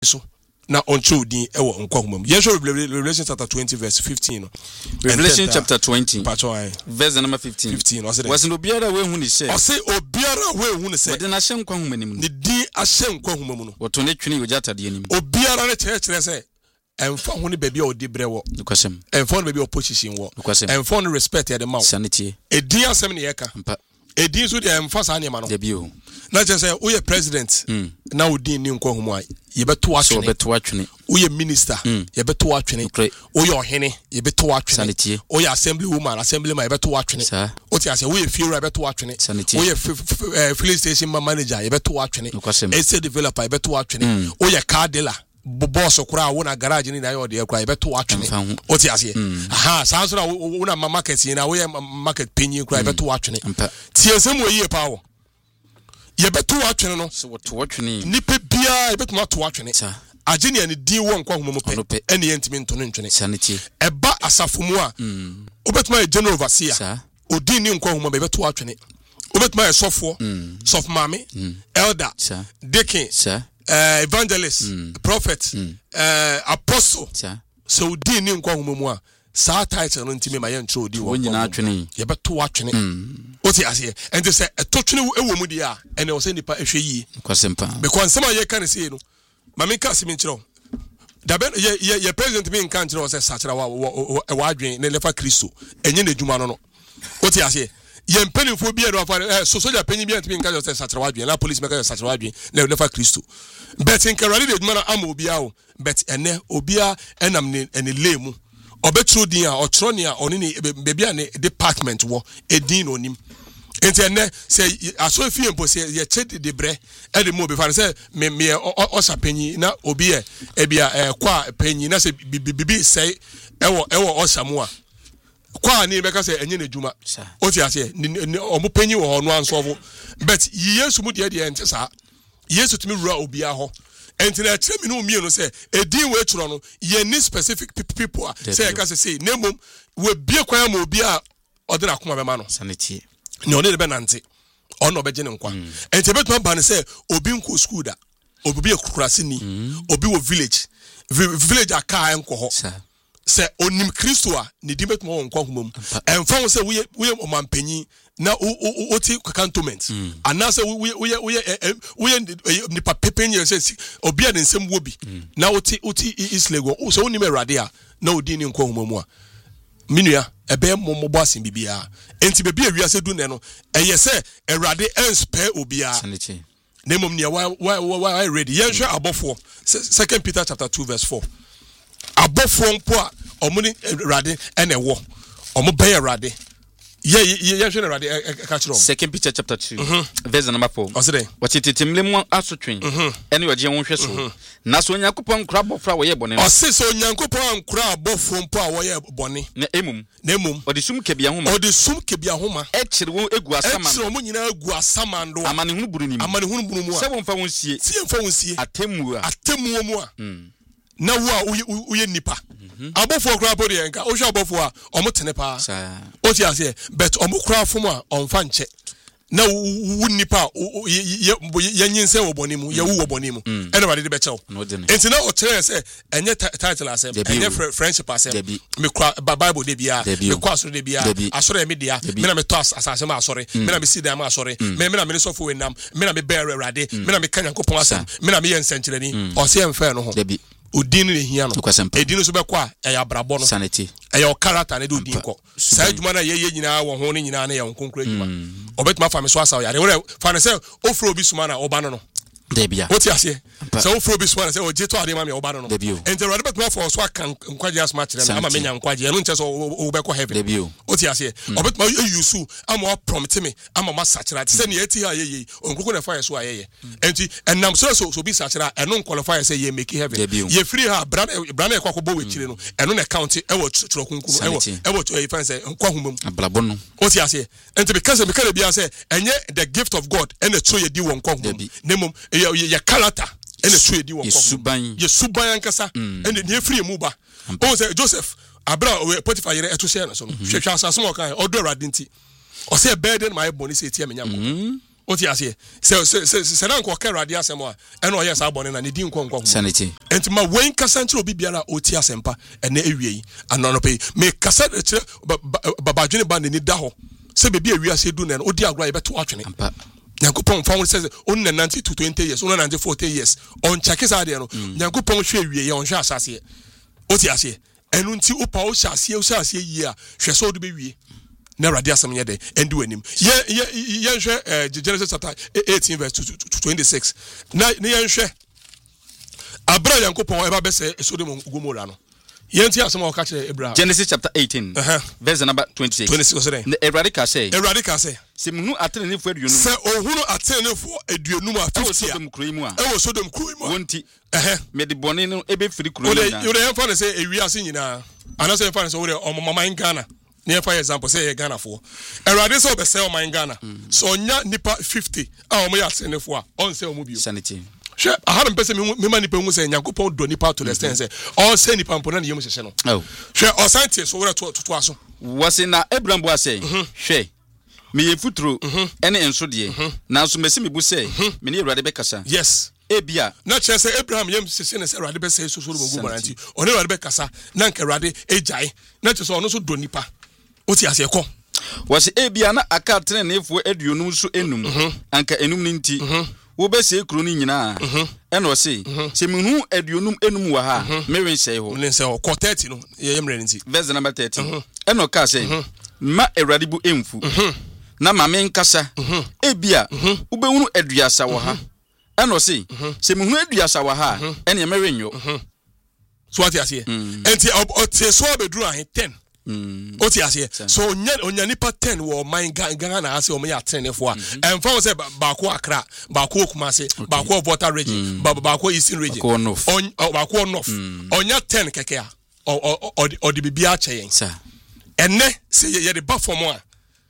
so na oncho din ewo nkwa humam yesho Revelation chapter 20 verse 15 Revelation chapter 20 verse number 15 was no biara we hu ni se o se obiara we hu ni se de na hye nkwa humanim ni din ahye nkwa humam no woto ne twene ogya tade anim obiara ne kyerɛ se emfa ho ne baabi a odi brɛ wɔ nkwasem emfa ho ne baabi a opposition wɔ emfa ho ne respect ya de ma sanity edin asɛm ne yɛka edin so de emfa saa ne ma no de bi o na kyerɛ sɛ woyɛ president na odin ni nkwa humu a yebeto atwene woyɛ minister yebeto atwene woyɛ ɔhene yebeto atwene woyɛ assemblywoman yebeto atwene wote ase woyɛ fiera yebeto atwene woyɛ filling station manager yebeto atwene estate developer yebeto atwene woyɛ car dealer boss kura wona garage ni na yɛ ɔde kura yebeto atwene wote ase aha saa so na wona market ni na woyɛ market penyin kura yebeto atwene tie sɛ mo yie pa wo yebeto atwene no so woto atwene nipa bia yebeto atwene agenia ne din won kwa homo pe ene yentimi ntono ntwene sanity eba asafomu a obetuma general overseer odin ni nkwa homo bebeto atwene obetuma esofo sofmame elder deacon evangelist prophet apostle so odin ni nkwa homo mu a saa title no ntimi ma ye ntro odin won nyina atwene yebeto atwene oti ase enti se etotwene ewo mu dia ene o se nipa ehwe yi kwasempa because sama ye kan se no mami ka se mi nkyerɛ dabe ye president mi nka nkyerɛ o se sachira wa adwen ne lefa Kristo enye na dwuma no oti ase ye mpanimfo bi ado afa soja panyin bi antimi nka se sachira wa adwen la police meka sachira wa adwen na lefa Kristo bet nka rally de dwuma na ama obia o bet ene obia enam ne lemu obetro din a otro ne a oni ne bebi a ne department wo edin no nim enti ene se aso fie mpo se ye chede de bre e de mo be fa se me osa panyi na obi e bia kwa panyi na se bibi sei ewo osa mu a kwa ni be ka se enye na djuma oti ase omo panyi wo ho no anso but Yesu mu de ente sa Yesu tumi rua obi a ho enti na kire mi no mie no se edin we tro no ye ni specific people say ka se nemom we bie kwan ma obi a odira koma be ma no sanity ne one de be nante ono be gene nkwa enti betuma ba ne se obi nko school da obi be kurase ni obi wo village aka enko ho se onim Kristo a ne di betuma won nkwa homom emfa wo se we omampanyi na oti cantonment anase we nipa pepenye se obi a ne nsem wo bi na oti islego so onim Awurade a na odi ni nkwa homom a minua ebe momo asin bibia enti bebi awiase du ne no eye se Awurade enspe obia sanity nemom ne why ready yenhwe abofo 2 Peter chapter 2 verse 4 abofo mpo a omuni Awurade ene wo omo be Awurade yenhwe Awurade ka kiro 2 Peter chapter 2 verse number 4 osede wachitimle mu asotwen ene oje won hwe so na so Onyankopɔn nkura bofra wo ye bɔne no ose so Onyankopɔn nkura abofo mpo a wo ye bɔne na emum odi sum kebia homa ekire won egu asama ekire mo nyina egu asama ndo amanehunu buru ni mu a se won fa won sie atemu mu a na wo uye nipa abofo kura body enka o hwa abofo a omotene pa o ti ase bet omokura fom a onfa nche na wo nipa ye nyinse wo boni mu ye wo boni mu ene ba de be chew enti na o tere se enye title asem enye friendship asem me kura bible de bia me kwa asore de bia asore me dia me na me to asase ma asore me na me si da ma asore me na me sofo wenam me na me bear Awurade me na me kanyankopon asem me na me ye nsenkyereni o se emfa no ho odin ne hia no edin so be kwa abrabo no sanity o character ne do odin ko sa adwuma na ye nyina wo ho ne nyina na ye nkonkura adwuma obetuma fa me so asa yare wo fa ne se ofro obi suma na oba no no debia oti ase se ofro obi suma na se o je to ade ma me oba no no enti Awurade betuma fa so aka nkwaje asma kire na ama menya nkwaje no nche so o be ko heaven oti ase obetuma yusu ama prompt me ama ma sachira se ne eti ha ye onkoko na fa so ayeye enti enam so bi sachira eno qualify se ye make heaven ye free ha brana ekwa bo we kire no eno na count e wo tro kunkunu e wo e fa se nkwa humam ablabo no oti ase enti because me kare bia se enye the gift of God ene tro ye di won nkwa humam nemom ye character ene tro ye di won nkwa humam ye suban ankasa ene ne free mu ba o se Joseph abra Potiphar yere eto share na so no hwehwa asase mo kan odo Awurade nti o se burden my boni se tie menya mo oti ase se na nko ka radio asem a eno oyɛ saa bɔne na ne di nko sanity enti ma wen kasa nkyere obi biara oti asempa ene awie yi anono pe me kasa kyere babadwene ba ne ni da ho se bebi awie ase du na odi agora ye beto atwene Nyankopon fa won says on 90 to 20 years on 90 40 years on check is ade no Nyankopon hwe awie ye on hwe asase oti ase enu nti opa o hyase yi a hwe so do be wie na radio asem ye de endi wanim ye hwe Genesis chapter 18 verse 26 na ye hwe abra Nyankopon eba be say Sodom Gomorrah no ye nti asem o ka kire Abraham Genesis chapter 18 verse number 26 the Eradica say se munu atenefo aduonum se ohunu atenefo aduonum a 50 Sodom kuro mu a Sodom kuro mu wonti me de bone no ebe firi kuro na you dey fa say ewiase nyina anase fa say we omoman Ghana na for example say Ghana for Erade say obese oman Ghana so onya nipa 50 a omo ya atenefo a on say omo bio sanity hwe aha no pese me ma nipa hu say Nyankopon do nipa to the stand say on say nipa mpona na yemu hyehye no hwe osante so we to aso wase na Abraham bo say hwe me ye futuro ene enso de na so mesi me bu say me ne Erade be kasa yes ebia na chere say Abraham yem sese ne say Erade be say so Sodom Gomorrah nti one Erade be kasa na nka Erade ejai na chere say ono so do nipa oti ase ekọ wase ebia na aka tenefo aduonum so enum anka enum ni nti wo be say kuro ni nyina ene o say se mehu aduonum enum wa ha mewen say ho ne say ko 30 no ye yemre nti verse number 30 ene o ka say ma Erade bu emfu na ma men kasa ebia wo be hunu aduasa wa ha ene o say se mehu aduasa wa ha ene mewen yo so what you say enti o te so bedru ahe 10 oti ase so onya nipa 10 wo man Ghana na ase o me ya 10 fo a emfa wo say ba ko Accra ba ko Kumasi ba ko Volta region ba ko Eastern region ba ko North onya 10 keke a o de bibia cheyen enne se ye de ba form a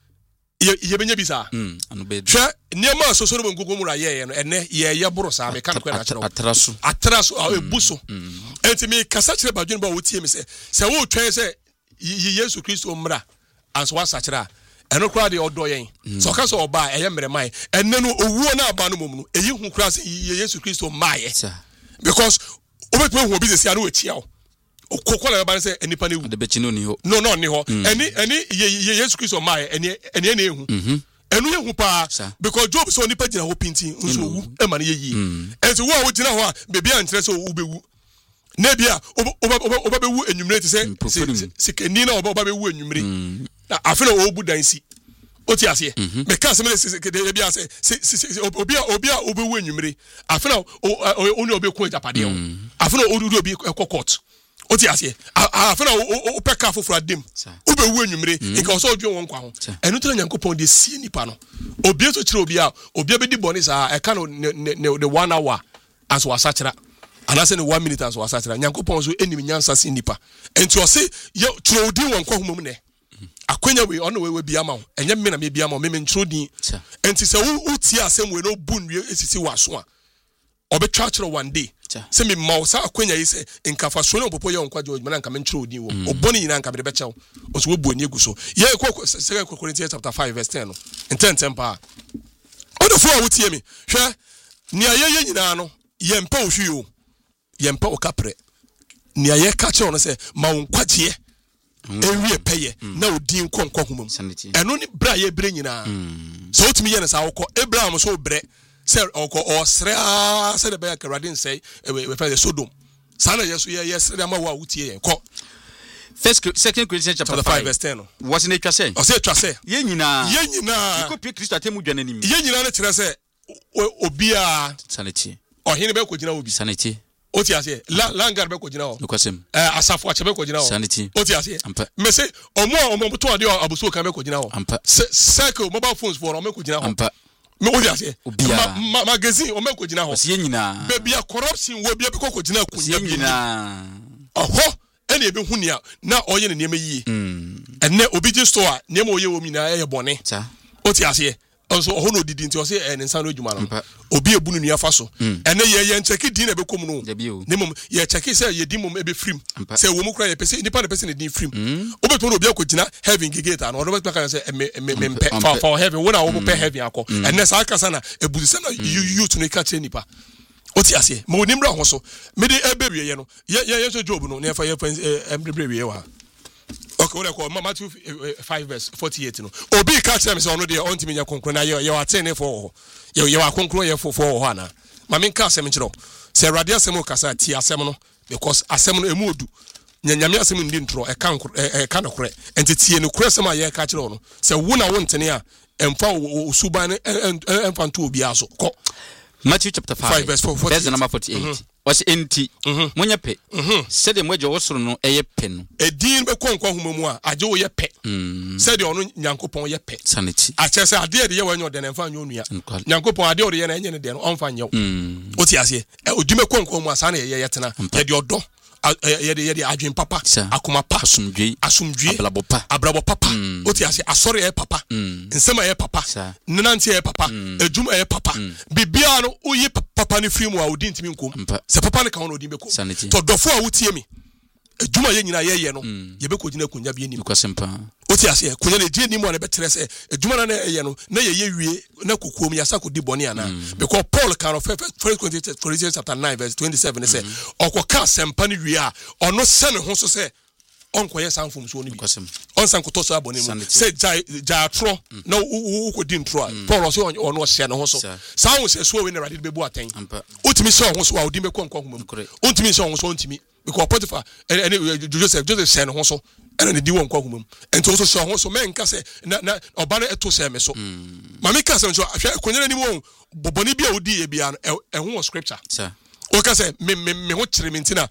ye benya bisa anu be hwe niema so Sodom Gomorrah ye no enne ye boro sa me kan ko na kire atraso a ebuso enti me kasa kire badwene ba wo tie me se wo twen se Yesu Kristo mra anso wasachira eno kra de odo yen so ka so oba eye mreman enne no owuo na aba no mom no eyi hu kra se Yesu Kristo maaye because obetwe hu obi se sia no wachia o kokola ba se enipa ne wu de bechi no ni ho no ni ho eni Yesu Kristo maaye eni ehu enu ye hu pa because Job so nipa gina ho pintin nso wu e ma ne yi enti wo a wo gina ho a bebi a ntre se wo bewu nebia oba bewu enwumre te se sikeni na oba bewu enwumre na afena obu dansi oti ase me ka se me de bia se obi a obewu enwumre afena oni obi ko japade o afena odu obi court oti ase afena opeka foforo adem obewu enwumre nka so odwe won kwa ho enu to Nyankopon de sie nipa no obi so kire obi be di boni sa e ka no the 1 hour as wasachira anase ne 1 minute as wasachira Nyankopon so enim nyansa si nipa enti o se ye trodi won kwa homom ne akwanya we ono we bia ma enye me na me bia ma me ntrodi enti se wo tie asem we no bunwe esisi waso a obetwa kire one day se me ma sa akwanya yi se nkafa so ne popo ye onkwa George mana nka me ntrodi wo oboni nyina nka be bechew o so bu ani eguso ye Second Corinthians chapter 5 verse 10 no enten pa odo fo a wo tie me hwe ni ayeye nyina no ye mpa ohwi o ye mpa okapre ni aye ka kire no se ma wonkwaje ewie peye na odin konkwa humum eno ni bra ye bre nyina so otimi ye na sa wokọ Abraham so bre se okọ osra se de be ka Radin say we fa Sodom sana yeso ye sre ma wa wutie ye ko Second Corinthians chapter 5 verse 10 what in twa say o se twa say ye nyina ko pe Kristo atemu dwane nim ye nyina na kire se obi a sanity ohine be ko gina obi sanity oti ase langar be ko gina o nokwasem asafo ache be ko gina o sanity oti ase me say omo to ade abuso kan be ko gina o cycle mobile phones for omo ko gina o me oti ase magazine omo ko gina o ye nyina baby corruption wo bia be ko gina kunya ye nyina oho ene ebe hu nia na oye ne niam yi enne obi ji store niam oye wo mi na eye bone oti ase also ho no didi nti o se en nsa no adwuma no obi ebu no nua fa so ene ye ncheki din na be kom no nemom ye cheki say ye din mom e be frim say wo mu kra ye pese nipa na pese ne din frim obeto no obi akogina heaven gate and odo be kan say me for heaven when I wo pe heaven akọ ene sa aka sana ebuzi say na you to no ka che nipa oti ase ma onimra ho so me de ebewie ye no ye so Job no ne fa ye embewie wa. Okay, what I call Matthew 5 verse 48 no. Obi catch them say ono dey on timi nya konkro na ye wa ten for ye wa konkro ye for ho na. Ma men ka asem nchiro. Say Awurade asem o kasa ti asem no because asem no emu odu. Nyanyame asem ndi ntro e ka nokore. Enti tie no kure asem a ye ka kire no. Say wo na wo ntene a emfa osuban emfa nto obi aso. Ko Matthew chapter 5 verse 48. Verse number 48. Was enti munya pe said the mojo wosoro no eye pe no edin be konkwa humamu a age wo ye pe said the ono nyankopon ye pe sanity a che say ade de ye wanyo de na mfa nyo nua nyankopon ade o de ye na enye ne de no onfa nyew oti ase odime konkwa mu asa na ye tena ye de odo ye de adwen papa akoma pa asumdwe abrabo papa oti ase asore ye papa nsema ye papa nenante ye papa ejuma ye papa bibia no uyi papa ne free mu a odi ntimi nkom se papa ne ka wono odi beko to dofo a wotie mi ejuma ye nyina ye no ye beko gina kunya bi enim oti ase kunya ne die nimu a ne betre se ejuma na ye no na ye wie na kokuom ya sako di boni ana because Paul can of 1 Corinthians chapter 9 verse 27 say okoka sempa ne wie a ono se ne ho so se onko ye sanfom so oni bi on san ko to so abone mu se ja tro na wo di ntro a Paul so ono hye ne ho so san wo se so we na rade bebu aten otimi se ho so a odi me konko mu ontimi se ho so ontimi because Potiphar Joseph se ne ho so ena ne di won kwa humum ento so so ho so men ka se na oba na eto se me so ma me ka se so ahwe konyana ni mu boboni bia odi e bia ho scripture o ka se me ho kire mentina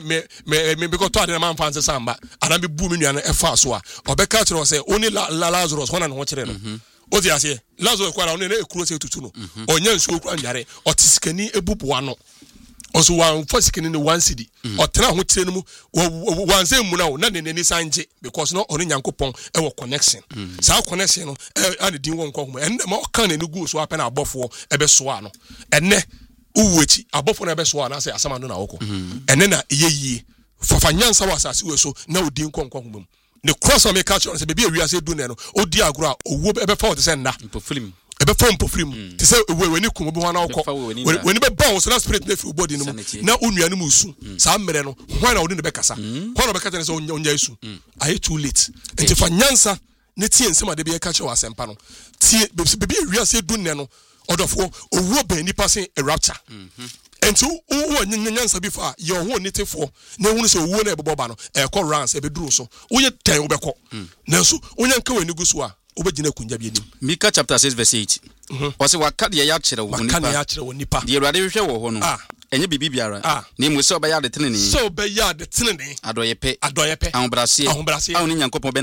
me be ko to ade na man fanse samba ana be bu me nua na e fa so a obeka kire o se oni Lazarus ho na ho kire no o ti ase Lazarus kwa na oni na ekuro se tutu no onya nsuo kwa nyare otisikani ebubuwa no also one first in the one city or tena ho kire no mu one say mu na ne sanje because no oni nyankopon e wo connection sa connection no e din won kwa ho and ma kan ne gu so apena abofo e be so ano enne uwechi abofo na be so ana say asama no na woko enne na yeyie fafanyansa wa asase we so na odin kwa ho mu ne cross on me catch on say be wi ase du ne no odi agro a owo e be fa o te say nda mpoflim ebe fom pofrim te say we ni kum bo na okọ we ni be bounce na spirit na fi body no na onua no musu sa mmere no hwan na wodi ne be kasa hwan na be kasa ne say onya isu aye too late enti fa nyansa ne tie nsema de be ka che wa sempa no tie be wi ase du ne no odofo owo ba ni passing a rapture enti wo nyansa bi fa ye ho nitefo na ehunu se owo na ebebo ba no e ko rounds e be duru so wo ye tan wo be ko na so onya nka we ni gu so a obegina kunja bi enim Mika chapter 6 verse 8 wose wakade ya kire wo nipa de Awurade hwehwe wo ho no enye bibi biara na mu se obeya de tenene so obeya de tenene adoyepe ahobrase awoni nyankopon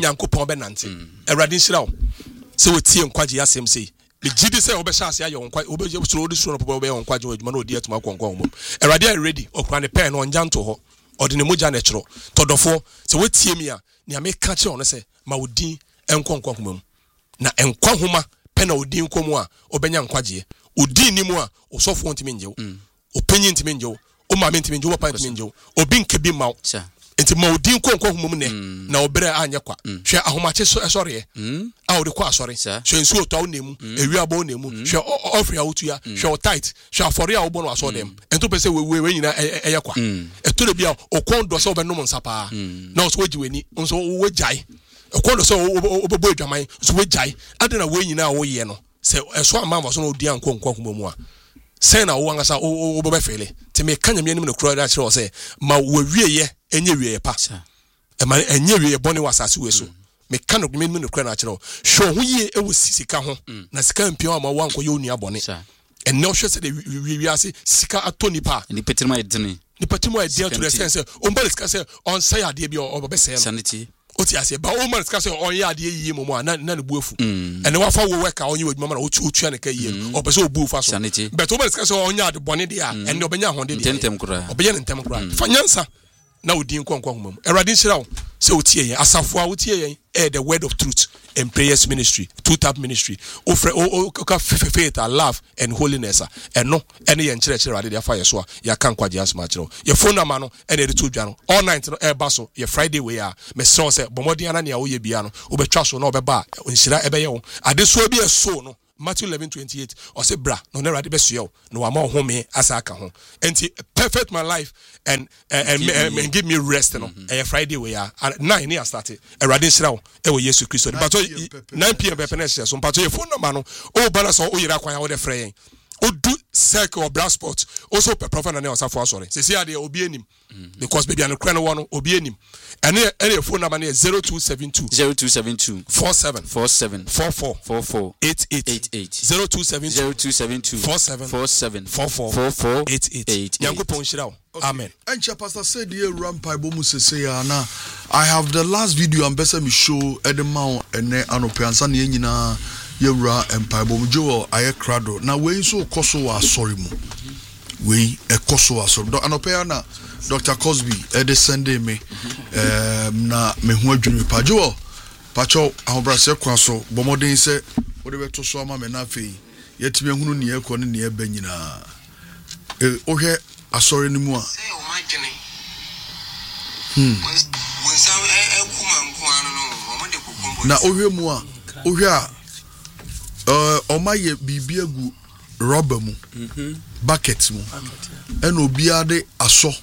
be nante Awurade nhira wo se wotie nkwaje asem sei le gidi se obehya ase aye nkwaje obeje suro odi suro no popo obeya nkwaje adwuma na odi atuma konkon ho Awurade are ready okura ne pen no njanto ho odi ne moja na kiro todofo se wotie mi a ne ameka kire ono se ma odin enkonkwa homa mu na enkwa homa pe na odi nkomu a obenya nkwaje odi ni mu a osofo ntimi njew openyi ntimi njew o ma ntimi njew pa ntimi njew obi nkebi maw enti ma odi nkonkwa homa mu ne na obere anya kwa hwe ahomache sori a odi kwa sori hwe nsu oto awu nemu ewi abo o nemu hwe ofri awutu ya hwe tight hwe afori a wo bono aso dem ento pese we nyina eye kwa eto de bia okon do se obenom nsapa na oso waji weni nso wo jai okondo so obebo adwaman so wejai adena we nyina wo ye no se eso amamva so no odi ankonkwa humamu a se na wo angasa obebe fele te me kanya me nim no kro da kire o se ma wo wieye enye wieye pa e ma enye wieye bone wasase we so me kanu me nim no kro na kire o hwo ho ye e wo sika ho na sika mpia ma wo anko ye onua bone en no hwe se de wiase sika atoni pa ni petima edene to the sense o mbale sika se on say ade bi o be se sanity oti ase ba o man skase on ya ade yiye momo na ne buafu ene wa fa wo weka onye wadwuma na otua ne ka yiye o pese o buafu aso but o man skase on ya ade bone de a ene obenya honde de tentem kura obenya ntem kura fa nyansa na odin konkon homam Awurade nhyira wo se wotie yen asafo a wotie yen the word of truth and prayers ministry two-tap ministry ka faith and love and holiness and no any yen church Awurade dey afa yeso a ya kan kwaje asma kire your phone number no and dey to dwa no all night no e ba so your Friday we a me so say bomodi ana ne a wo ye bia no obetwa so no obeba nhyira ebeye wo ade so bi eso no Matthew 11:28 or say bra no never be so no am home asa aka ho enti perfect my life and give me rest no Friday we are 9 years started Awurade nhyira wo e wo Yesu Kristo but 9 p.m. pepenesia so but your phone number no o balance o yira kwan wo de frɛ o do circle or brass sport also per prophet and osafo sorry say see ade obi anim because baby an kran wo no obi anim and your phone number is 0272 47 44 88 0272 47 44 88 Yankopon shira wo amen. Encha pastor said the rampai bomu sese ya na I have the last video am besa me show edema ene anope ansa na nyina yewura empire bomu jo aye krado na we so koso wa sorry mu we ekoso wa sorry anope na Dr. Cosby ede send me na me hu adwunu pa jo pacho ahobrase kwa so bomoden se wo de beto so ama me na afei yetime hunu ne ekọ ne ne eba nyina ohwe asori ni mu a na ohwe mu a ohwe a omaye bibi agu rubber mu bucket mu ena obi ade aso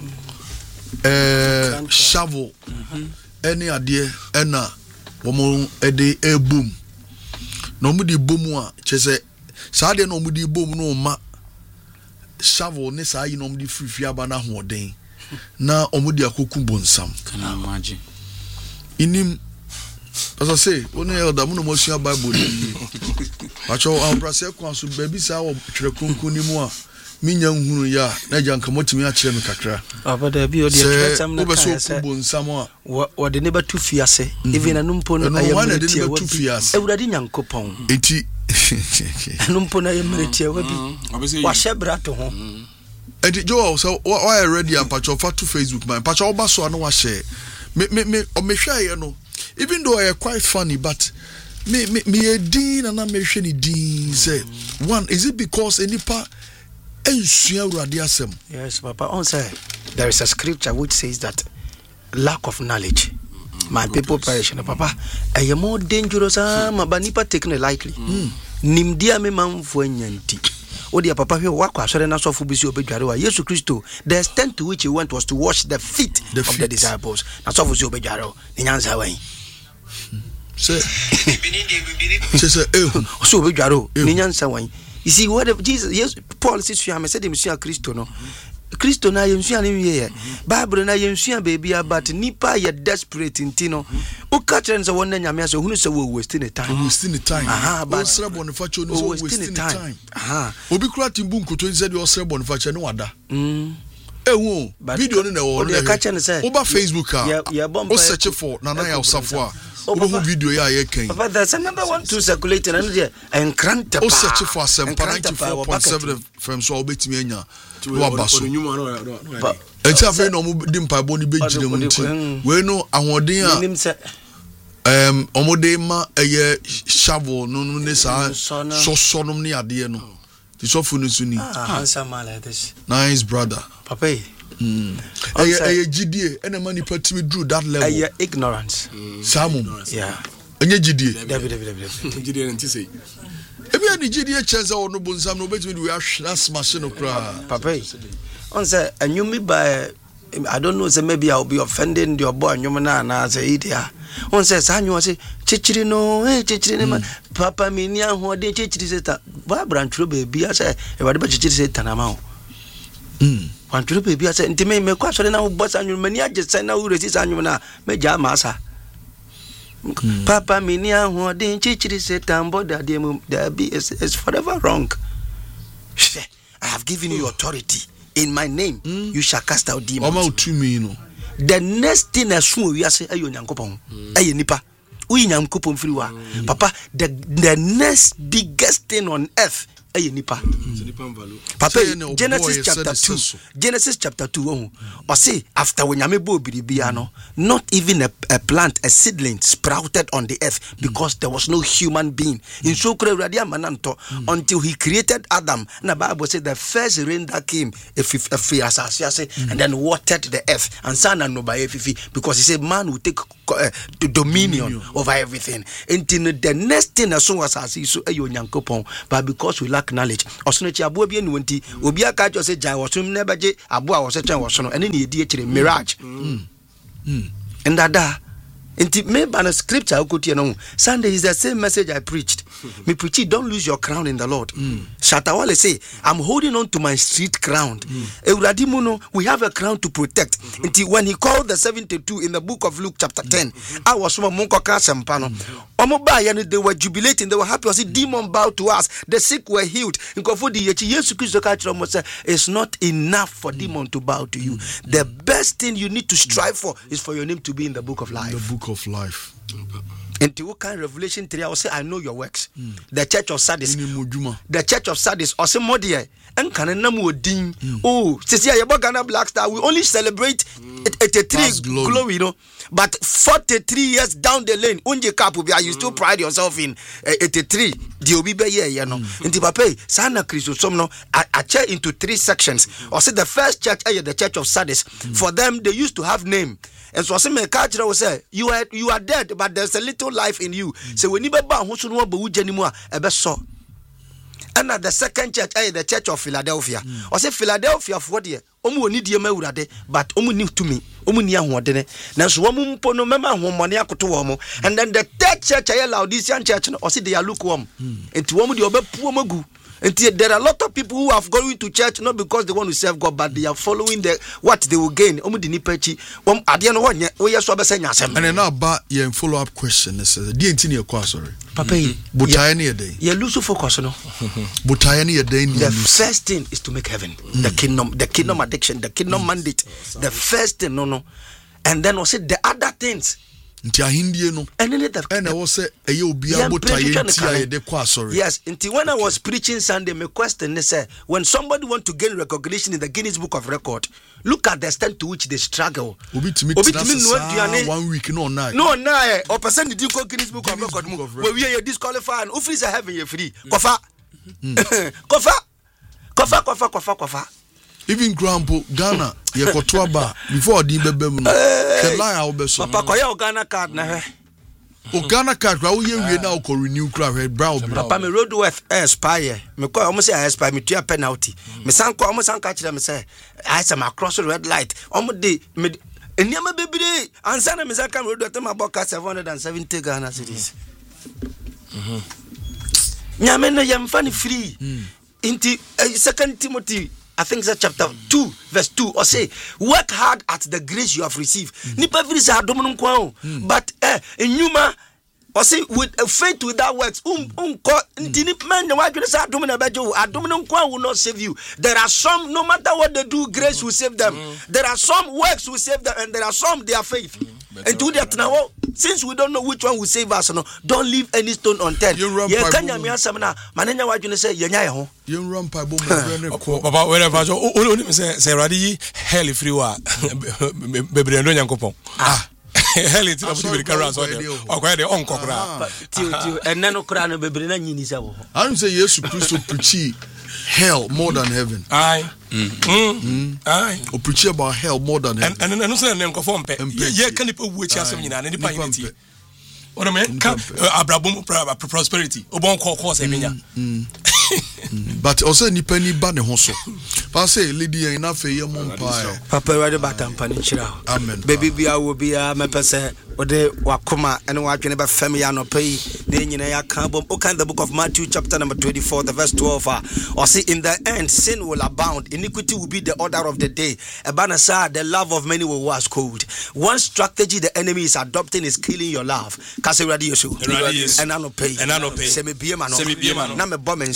shovel any ade ena womo ede ebom na omo di bomu a chese saade na omo di bomu no ma shovel ne saa yi na omo di free aba na hoden na omo di akoku bonsam kana imagine inim as I say one elder mo no mo sua bible ni acho ambrase kwa so baby saa wo twere konko ni mu a minya nhunu ya na janka motimi a kire me kakra abada bi o de twere sam na ka so bonsam a wo de ne ba tu fiase even anumpo no ayemretie wa Awurade Nyankopon enti anumpo na ayemretie wa bi wa hyebra to ho enti jo so why ready am patch of to Facebook man patch oba so no wa share me o me hwa ye no even though I are quite funny but me edin and me hwe ni din say one is it because enipa ensua Awurade asem. Yes papa on say there is a scripture which says that lack of knowledge my people perish. Papa I am more dangerous but nipa taking it lightly nimdia me manfo anyanti odi papa hwe wakwa asore na sofo bisi obedware wa Yesu Kristo the extent to which he went was to wash the feet of the disciples na sofo si obedware ni nyanza wan say so obedware ni nyanza wan. You see what Jesus yes Paul says to him said him see Kristo no Kristo na yensua ne wiye Bible na yensua baby but nipa ye desperate intino o ka tren se won na nyame aso hunu se wo wasting the time but osre bonifacio no so wasting the time obi kura timbu nkoto said the osre bonifacio ne wada ewu video no na wo le ka tren se over Facebook o search for Nana Osafo a obo video ya ye kan but there's another one to circulating and there and kranta o search for Asem 94.7 from so obetimi anya wa baso enti afa no mo di mpabo ni bejire mu nti we no ahoden a omode ma eye shovel no ne sa so no ne ade no ti so fu no suni handsome like this nice brother papa eye gidie ena mani patimi drew that level eye ignorance samum yeah enye gidie gidie nti sei ebi ani gidie cheze ono bonsam no betimi we ahwe smash no kra papa on say anyumi by I don't know say maybe I'll be offending your boy anyum na say idia on say sanyo say chichiri no chichiri ne papa mi ni ahode chichiri seta ba branchro baby say e wade ba chichiri seta na ma wanturo baby say ntime me kwa sore na boss anyum mani agese na wo resist anyum na meja masa papa mi ni ahode chichiri seta mboda de mu there be is forever wrong. I have given you authority in my name. You shall cast out demons. The next thing I saw we say ayo nyankopon aye nipa uyi nyankopon friwa papa the next biggest thing on earth ɛyɛ nipa papa Genesis chapter 2 or say after when nyame bo biribia no not even a plant, a seedling sprouted on the earth because there was no human being in so until he created Adam. And the Bible said the first rain that came and then watered the earth and son and no by because he said man will take dominion over everything. Until the next thing as soon as I see so but because we lack knowledge obia ka jo say jai wasum never je aboa was was no ene ne edi akire mirage and that Inti me ban scripture okutie no Sunday is the same message I preached. Me preach it, don't lose your crown in the Lord. Shatawale say I'm holding on to my street crown. Euradimuno, we have a crown to protect. Inti when he called the 72 in the book of Luke chapter 10, I was from Monko Kasempano. Omoba they were jubilating, they were happy. I said demon bowed to us, the sick were healed. In Kofudi Yesu Christo Kachiro say it's not enough for demon to bow to you. The best thing you need to strive for is for your name to be in the book of life. The book of life. And to what kind Revelation 3, I will say, I know your works. The church of Sardis. The church of Sardis. Or say more dear. And can ding. Oh, Cecilia Yabogana Black Star. We only celebrate 83 glory, you know. But 43 years down the lane, unje kapu you still pride yourself in 83. The obibe you know. Inti pape, sana Christo somno a church into 3 sections. Or say the first church, the church of Sardis. For them, they used to have name. And so I say, my culture will say, you are dead, but there's a little life in you. So when you be bound, who should want to anymore? And at the second church, the Church of Philadelphia. I say Philadelphia for the omu ni die mawurade, but omu ni to me, omu ni ahode. Na so omu mpo no mema homone akoto omo. And then the third church, Laodicean church, I say they are lukewarm. Enti omu di obepu omagu. And there are a lot of people who have gone to church not because they want to serve God, but they are following what they will gain. And now about your follow-up question. Sorry. Papa, you lose focus. No. The first thing is to make heaven, the kingdom addiction, the kingdom mandate. The first thing, no. And then also the other things. And then I was say yes, until when I was preaching Sunday, my question is when somebody want to gain recognition in the Guinness Book of Record, look at the extent to which they struggle. 1 week no or percent did you go Guinness Book of Record where we are disqualified and is a heaven you free. Kofa. Even grandpa Ghana Yekotuaba before the bebem Papa koya Ghana card na Ghana card ra we now ko renew card brow Papa me road worth expire me ko almost say expire me tua penalty me san ko almost san catch them say I say my cross red light almost dey me eniama bebre ansa na me san come road worth my about 770 Ghana cedis nyame no yam fan free into 2 Timothy I think it's chapter 2 verse 2 or say work hard at the grace you have received. Nipa viri sa adomo nko but enyuma or say with faith without works unko ntini man wa dwene sa adomo na bejo adomo nko will not save you. There are some no matter what they do grace will save them. There are some works will save them and there are some their faith. And to that now, since we don't know which one will save us, no, don't leave any stone unturned. You can't me answer na. Mananya wa you say yenya ho. You run pa bom Papa wherever so only say ready hell free wa bebre ndo nyankopon. Hell it na be carry so there. Okwa dey on kokra. Tio enno kra no bebre na nyini se wo. I don't say Jesus Christ preach hell more than heaven. Aye. Aye. Or preach about hell more than heaven. And no say name confirm pe. Ye can people which asem nyina na nipa unity. What I mean? Abrabum prosperity. Obon call say menya. But also nipa ni ba ne ho so. Pa say lady en na fe ye mo mpa. Papa ready batampa ni chira. Amen. Baby bia wo bia me pese ode wakoma ene wa dwene ba fam ya no pay de nyina ya kan bom. O kan the book of Matthew chapter number 24 the verse 12 or see in the end sin will abound, iniquity will be the order of the day. Ebanasa the love of many will wax cold. One strategy the enemy is adopting is killing your love. Kase ready yesu. And I no pay. Se me bie ma no. Na me bom